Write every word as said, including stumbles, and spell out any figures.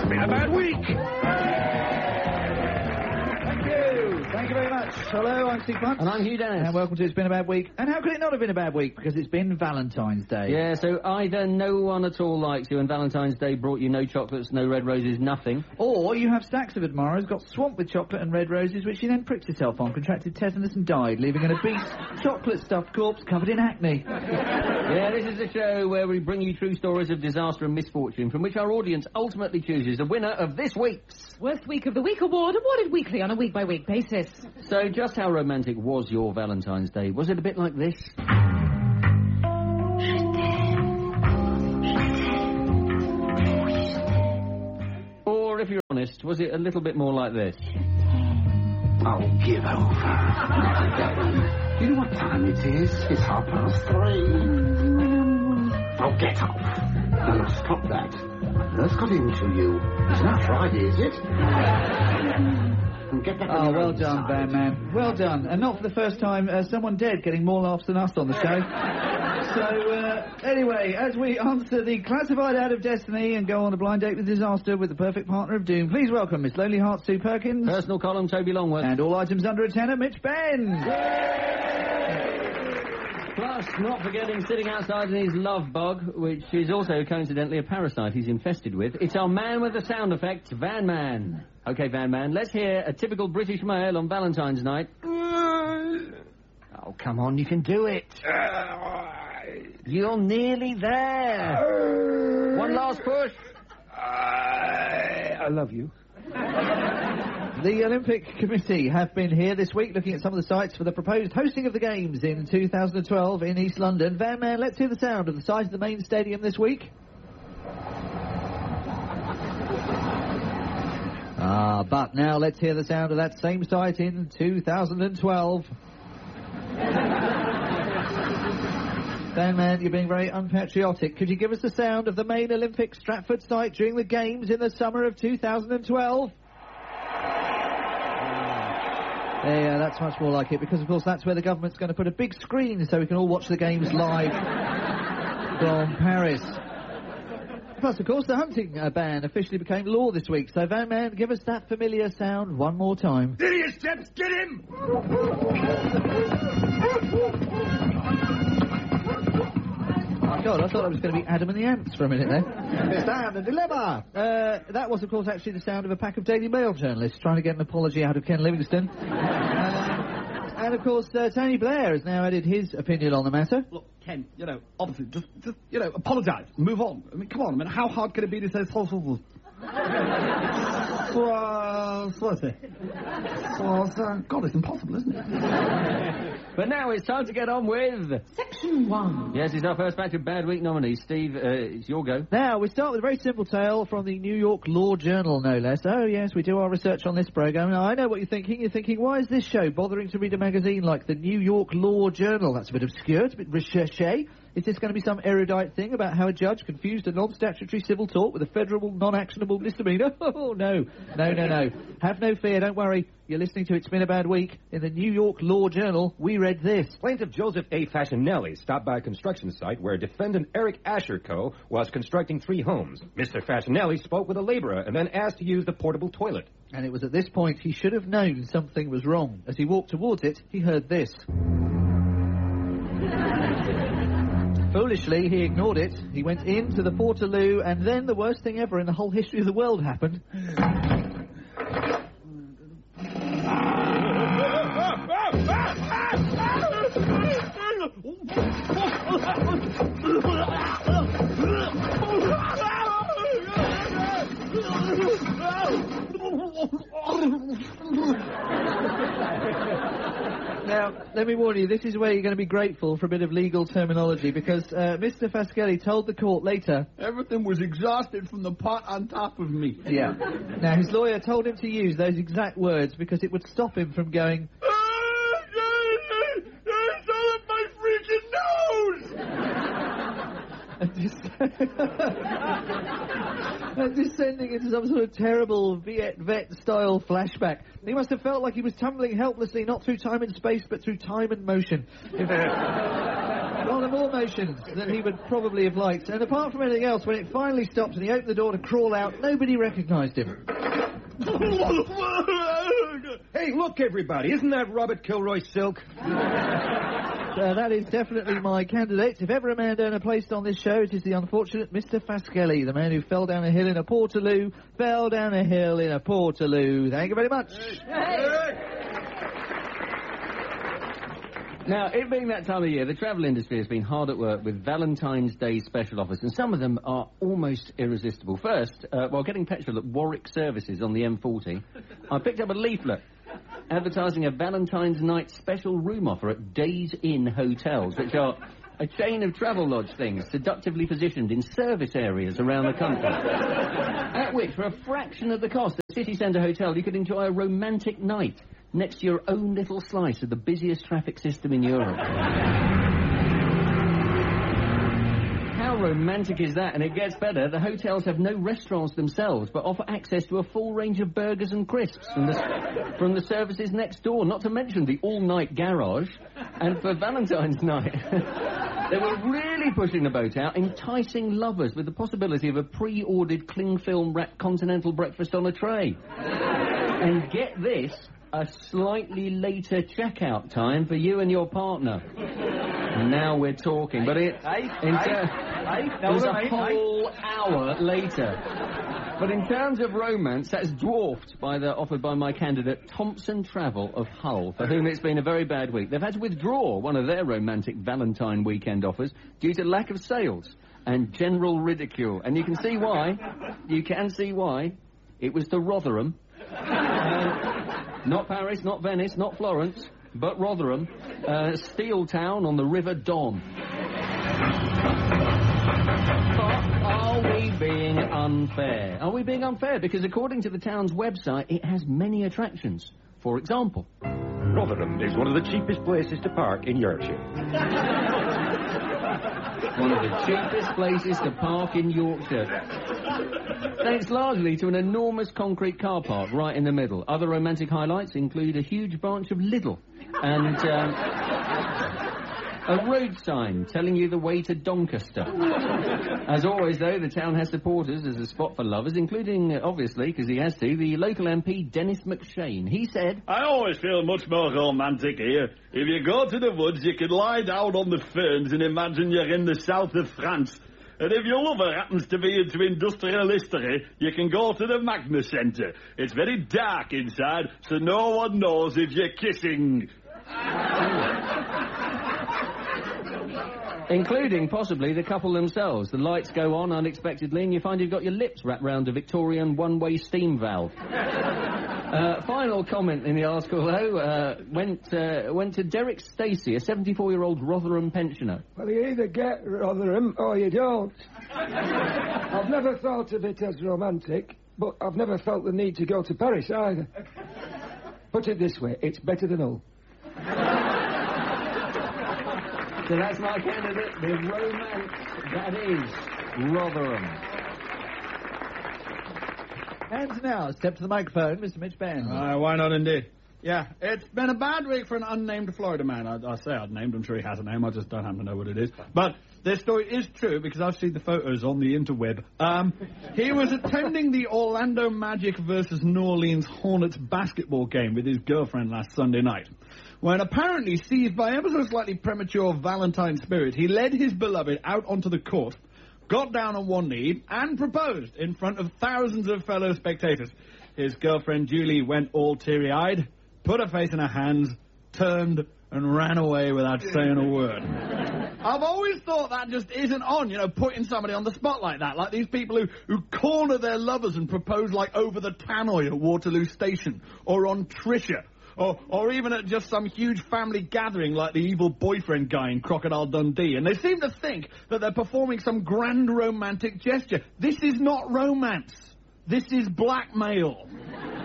been a bad week. Thank you. Thank you very much. Hello, I'm Steve Punch. And I'm Hugh Dennis. And welcome to It's Been a Bad Week. And how could it not have been a bad week? Because it's been Valentine's Day. Yeah, so either no one at all likes you and Valentine's Day brought you no chocolates, no red roses, nothing. Or you have stacks of admirers, got swamped with chocolate and red roses, which you then pricked yourself on, contracted tetanus and died, leaving an obese, chocolate-stuffed corpse covered in acne. Yeah, this is a show where we bring you true stories of disaster and misfortune, from which our audience ultimately chooses the winner of this week's Worst Week of the Week award, awarded weekly on a week-by-week basis. So just how romantic was your Valentine's Day? Was it a bit like this? Or, if you're honest, was it a little bit more like this? Oh, give over. You know what time it is? It's half past three. Oh, get up. Now, now, stop that. What's got into you? It's not Friday, is it? Get back oh, well done, side. Van Man. Well done. And not for the first time, uh, someone dead getting more laughs than us on the show. So, uh, anyway, as we answer the classified ad of destiny and go on a blind date with disaster with the perfect partner of doom, please welcome Miss Lonely Heart Sue Perkins. Personal column Toby Longworth. And all items under a tenner, Mitch Benn. Plus, not forgetting sitting outside in his love bug, which is also coincidentally a parasite he's infested with. It's our man with the sound effects, Van Man. OK, Van Man, let's hear a typical British male on Valentine's night. Oh, come on, you can do it. You're nearly there. One last push. I love you. The Olympic Committee have been here this week looking at some of the sites for the proposed hosting of the Games in two thousand twelve in East London. Van Man, let's hear the sound of the site of the main stadium this week. Ah, but now let's hear the sound of that same site in two thousand twelve. Van Man, you're being very unpatriotic. Could you give us the sound of the main Olympic Stratford site during the Games in the summer of two thousand twelve? Yeah, that's much more like it, because, of course, that's where the government's going to put a big screen so we can all watch the Games live from Paris. Plus, of course, the hunting uh, ban officially became law this week, so, Van Man, give us that familiar sound one more time. Idiot steps, get him! Oh, God, I thought it was going to be Adam and the Ants for a minute there. Stand and dilemma! Uh, that was, of course, actually the sound of a pack of Daily Mail journalists trying to get an apology out of Ken Livingstone. uh, and, of course, uh, Tony Blair has now added his opinion on the matter. Look, Ken, you know, obviously, just, just you know, apologise, move on. I mean, come on, I mean, how hard can it be to say social... God, it's impossible, isn't it? But now it's time to get on with... Section one. Yes, it's our first batch of Bad Week nominees. Steve, uh, it's your go. Now, we start with a very simple tale from the New York Law Journal, no less. Oh, yes, we do our research on this programme. Now, I know what you're thinking. You're thinking, why is this show bothering to read a magazine like the New York Law Journal? That's a bit obscure, it's a bit recherché. Is this going to be some erudite thing about how a judge confused a non-statutory civil tort with a federal non-actionable misdemeanour? Oh, no. No, no, no. Have no fear, don't worry. You're listening to It's Been a Bad Week. In the New York Law Journal, we read this. Plaintiff Joseph A. Fascinelli stopped by a construction site where defendant Eric Asher Co. was constructing three homes. Mister Fascinelli spoke with a laborer and then asked to use the portable toilet. And it was at this point he should have known something was wrong. As he walked towards it, he heard this. Foolishly, he ignored it. He went into the Portaloo, and then the worst thing ever in the whole history of the world happened. Now, let me warn you, this is where you're going to be grateful for a bit of legal terminology, because uh, Mister Fascelli told the court later... Everything was exhausted from the pot on top of me. Yeah. Now, his lawyer told him to use those exact words because it would stop him from going... It's all up my freaking nose! and, just and descending into some sort of terrible Viet Vet-style flashback. He must have felt like he was tumbling helplessly, not through time and space, but through time and motion. If, Rather more motions than he would probably have liked. And apart from anything else, when it finally stopped and he opened the door to crawl out, nobody recognised him. Hey, look, everybody, isn't that Robert Kilroy Silk? Uh, that is definitely my candidate. If ever a man earned a place on this show, it is the unfortunate Mister Fascelli, the man who fell down a hill in a Portaloo, fell down a hill in a Portaloo. Thank you very much. Now, it being that time of year, the travel industry has been hard at work with Valentine's Day special offers, and some of them are almost irresistible. First, uh, while getting petrol at Warwick Services on the M forty, I picked up a leaflet advertising a Valentine's Night special room offer at Days Inn Hotels, which are a chain of travel lodge things seductively positioned in service areas around the country. At which, for a fraction of the cost at City Centre Hotel, you could enjoy a romantic night next to your own little slice of the busiest traffic system in Europe. How romantic is that? And it gets better. The hotels have no restaurants themselves, but offer access to a full range of burgers and crisps from the, from the services next door, not to mention the all-night garage. And for Valentine's night, they were really pushing the boat out, enticing lovers with the possibility of a pre-ordered cling film wrapped continental breakfast on a tray. And get this, a slightly later checkout time for you and your partner. Now we're talking, but it, in ter- it was a whole hour later. But in terms of romance, that's dwarfed by the offered by my candidate, Thompson Travel of Hull, for whom it's been a very bad week. They've had to withdraw one of their romantic Valentine weekend offers due to lack of sales and general ridicule. And you can see why. You can see why. It was to Rotherham. Uh, not Paris, not Venice, not Florence, but Rotherham, uh, Steel Town on the River Don. But are we being unfair? Are we being unfair? Because according to the town's website, it has many attractions. For example, Rotherham is one of the cheapest places to park in Yorkshire. One of the cheapest places to park in Yorkshire. Thanks largely to an enormous concrete car park right in the middle. Other romantic highlights include a huge branch of Lidl and um, a road sign telling you the way to Doncaster. As always, though, the town has supporters as a spot for lovers, including, uh, obviously, because he has to, the local M P, Dennis McShane. He said, I always feel much more romantic here. If you go to the woods, you can lie down on the ferns and imagine you're in the south of France. And if your lover happens to be into industrial history, you can go to the Magna Centre. It's very dark inside, so no one knows if you're kissing. Including, possibly, the couple themselves. The lights go on unexpectedly and you find you've got your lips wrapped round a Victorian one-way steam valve. uh, final comment in the article, though, uh, went, uh, went to Derek Stacey, a seventy-four-year-old Rotherham pensioner. Well, you either get Rotherham or you don't. I've never thought of it as romantic, but I've never felt the need to go to Paris either. Put it this way, it's better than Hull. So that's my candidate, the romance that is Rotherham. And now, step to the microphone, Mister Mitch Benn. Uh, why not indeed? Yeah, it's been a bad week for an unnamed Florida man. I, I say I'd named, I'm sure he has a name, I just don't happen to know what it is. But this story is true because I've seen the photos on the interweb. Um, he was attending the Orlando Magic versus New Orleans Hornets basketball game with his girlfriend last Sunday night, when apparently seized by ever so slightly premature Valentine spirit, he led his beloved out onto the court, got down on one knee, and proposed in front of thousands of fellow spectators. His girlfriend Julie went all teary-eyed, put her face in her hands, turned, and ran away without saying a word. I've always thought that just isn't on, you know, putting somebody on the spot like that, like these people who, who corner their lovers and propose, like, over the tannoy at Waterloo Station, or on Trisha. Or, or even at just some huge family gathering like the evil boyfriend guy in Crocodile Dundee. And they seem to think that they're performing some grand romantic gesture. This is not romance. This is blackmail.